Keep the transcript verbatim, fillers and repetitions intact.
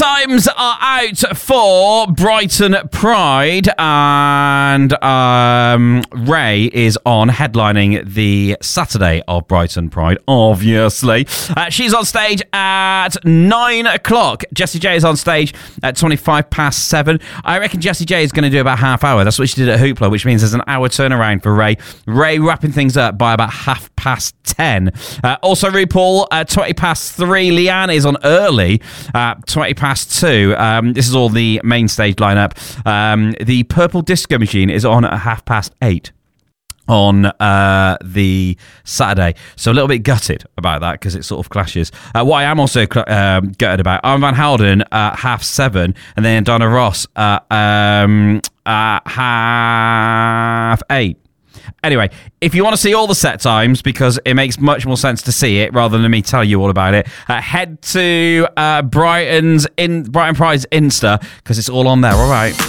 times are out for Brighton Pride, and um, Ray is on headlining the Saturday of Brighton Pride, obviously. Uh, she's on stage at nine o'clock. Jessie J is on stage at twenty-five past seven. I reckon Jessie J is going to do about half hour. That's what she did at Hoopla, which means there's an hour turnaround for Ray. Ray wrapping things up by about half past ten. Uh, also, RuPaul, uh, twenty past three. Leanne is on early, uh, twenty past two. Um, this is all the main stage lineup. Um, the Purple Disco Machine is on at half past eight on uh, the Saturday. So a little bit gutted about that because it sort of clashes. Uh, what I am also um, gutted about, Arm Van Helden at half seven, and then Donna Ross at um, uh, half eight. Anyway, if you want to see all the set times, because it makes much more sense to see it rather than me tell you all about it, uh, head to uh, Brighton's in Brighton Pride's Insta, because it's all on there. All right.